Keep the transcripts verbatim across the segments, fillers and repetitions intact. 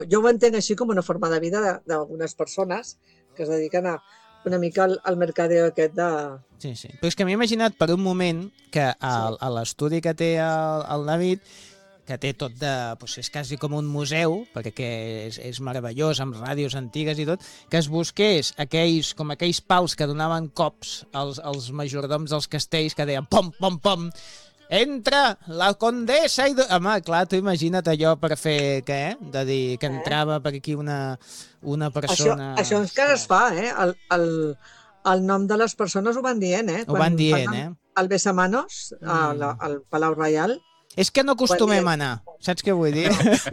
Jo ho entenc així com una forma de vida de- d'algunes persones que es dediquen a una mica al, al mercadeo aquest de... Sí, sí. Però és que m'he imaginat per un moment que a, a l'estudi que té el, el David, que té tot de... Doncs és quasi com un museu, perquè és, és meravellós, amb ràdios antigues i tot, que es busqués aquells, com aquells pals que donaven cops als, als majordoms dels castells, que deien pom, pom, pom, entra la condessa i... Home, clar, tu imagina't allò per fer, què? De dir que entrava per aquí una, una Això, persona... això encara es fa, eh? El, el, el nom de les persones ho van dient, eh? Ho van dient, fan eh? el Besamanos a la, Mm. al Palau Reial. És que no acostumem a anar, saps què vull dir?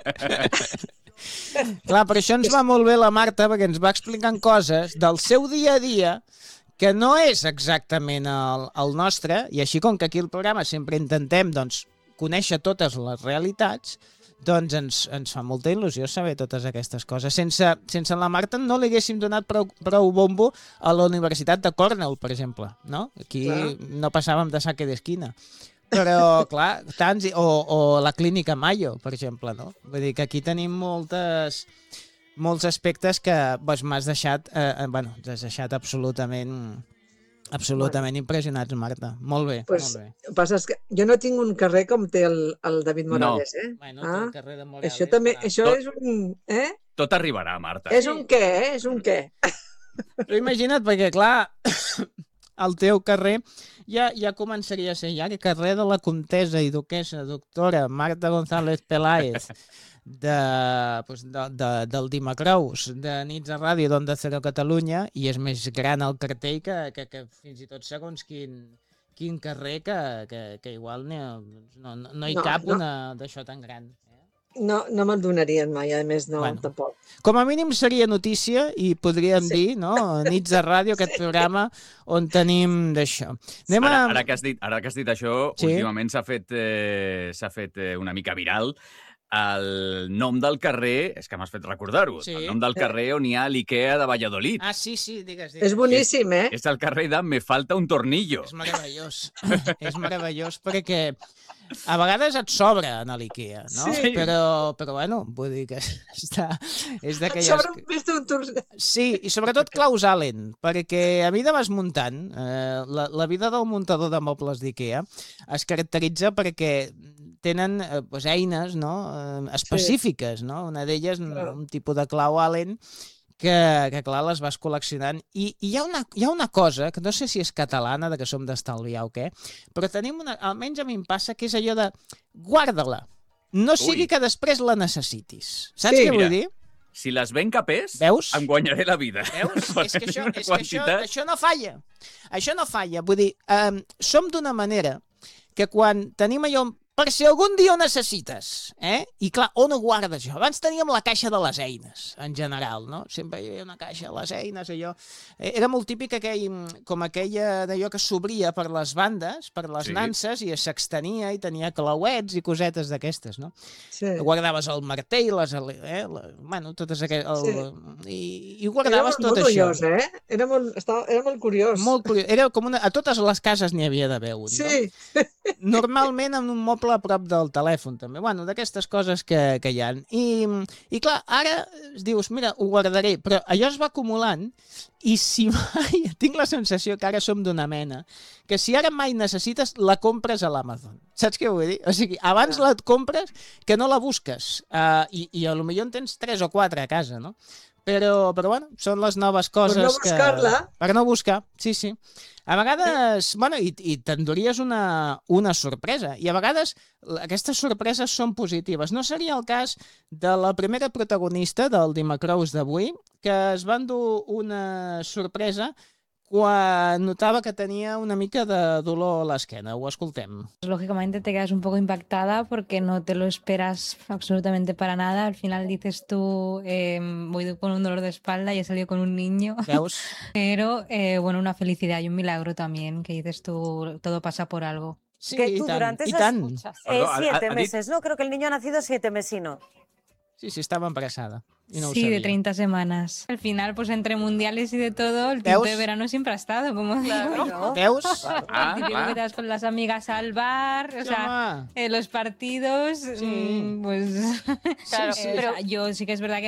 Clar, per això ens va molt bé la Marta, perquè ens va explicant coses del seu dia a dia que no és exactament el, el nostre, i així com que aquí al programa sempre intentem doncs, conèixer totes les realitats, doncs ens, ens fa molta il·lusió saber totes aquestes coses. Sense, sense la Marta no li haguéssim donat prou, prou bombo a la Universitat de Cornell, per exemple. No? Aquí Clar. no passàvem de saque d'esquina. Però, clar, tants... I- O, o la Clínica Mayo, per exemple, no? Vull dir que aquí tenim moltes... molts aspectes que doncs, m'has deixat, eh, bueno, t'has deixat absolutament, absolutament bueno. impressionats, Marta. Molt bé, Pues, molt bé. el que passa és que jo no tinc un carrer com té el, el David Morales, no. eh? Bueno, ah, el carrer de Morales. Això també, clar. això Tot- és un... Eh? Tot arribarà, Marta. És un què, eh? És un què. Però imagina't, perquè, clar, el teu carrer ja, ja començaria a ser ja el carrer de la comtessa i duquessa doctora Marta González Peláez, de, pues, de, de, del Dimacrous, de Nits a Ràdio d'Onda Cero Catalunya, i és més gran el cartell que, que, que fins i tot segons quin, quin carrer que, que, que igual no, no, no hi No, cap no. una d'això tan gran. No, no me'l donarien mai, a més no, Bueno. tampoc. Com a mínim seria notícia i podríem Sí. dir, no? Nits de ràdio, aquest Sí. programa on tenim d'això. Anem a... Ara, ara, que has dit, ara que has dit això, Sí. últimament s'ha fet, eh, s'ha fet eh, una mica viral el nom del carrer, és que m'has fet recordar-ho, Sí. el nom del carrer on hi ha l'Ikea de Valladolid. Ah, sí, sí, digues, digues. És boníssim, eh? És el carrer de Me falta un tornillo. És meravellós. És meravellós perquè a vegades et sobra a l'Ikea, no? Sí. Però, però bueno, vull dir que està, és Et d'aquelles... sobra un pis d'un tur... Sí, i sobretot claus Allen, perquè a mida vas muntant, eh, la, la vida del muntador de mobles d'Ikea es caracteritza perquè tenen eh, pues, eines, no? eh, específiques, no? Una d'elles, Clar. un tipus de clau Allen, que, que clar, les vas col·leccionant. I, i hi, ha una, hi ha una cosa, que no sé si és catalana, de que som d'estalviar o què, però tenim una, almenys a mi em passa, que és allò de guarda-la. No sigui Ui. que després la necessitis. Saps Sí, què vull mira. dir? Si les ven capés, Veus? em guanyaré la vida. Veus? Per És que, tenir això, una és que això, quantitat. això no falla. Això no falla. Vull dir, um, som d'una manera que quan tenim allò... Per si algun dia ho necessites, eh? I clar, on ho guardes això? Abans teníem la caixa de les eines, en general, no? Sempre hi havia una caixa de les eines, allò... Eh, Era molt típic aquell, com aquella d'allò que s'obria per les bandes, per les Sí. nanses, i s'extenia i tenia clauets i cosetes d'aquestes, no? Sí. Guardaves el martell, les, eh, la, bueno, totes aquestes... Sí. I, I ho Era guardaves molt, tot molt això. curiós, eh? Era molt, estava, era molt curiós. Molt curiós. Era com una... A totes les cases n'hi havia d'haver un, Sí, no? Normalment amb un moble a prop del telèfon, també. Bueno, d'aquestes coses que, que hi ha. I, I clar, ara dius, mira, ho guardaré, però allò es va acumulant i si mai... Tinc la sensació que ara som d'una mena, que si ara mai necessites, la compres a l'Amazon. Saps què vull dir? O sigui, abans la et compres que no la busques. Uh, i, I a lo millor en tens tres o quatre a casa, no? Però, però bueno, són les noves coses no buscar-la. que... Per no buscar, sí, sí. A vegades, bueno, i, i t'enduries una, una sorpresa. I a vegades l- aquestes sorpreses són positives. No seria el cas de la primera protagonista del Dimacrous d'avui, que es va endur una sorpresa quan notava que tenia una mica de dolor a l'esquena. Ho escoltem. Lógicamente te quedas un poco impactada porque no te lo esperas absolutamente para nada. Al final dices tú, eh, voy con un dolor de espalda y he salido con un niño. Veus? Pero eh, bueno, una felicidad y un milagro también, que dices tú, todo pasa por algo. Sí, que i tú tant, durante i esas tant. eh, Perdó, ha- ha- siete ha dit- meses, ¿no? Creo que el niño ha nacido siete mesino. Sí, sí, estaba embarazada. Y no sí, lo sabía. de treinta semanas. Al final, pues entre mundiales y de todo, el tiempo de verano siempre ha estado, como Claro, digo. ¿no? Veus? Ah, El típico clar. que te vas con las amigas al bar, o Sí, sea, home. eh, los partidos, Sí. mm, pues... Claro, eh, o pero sea, yo sí que es verdad que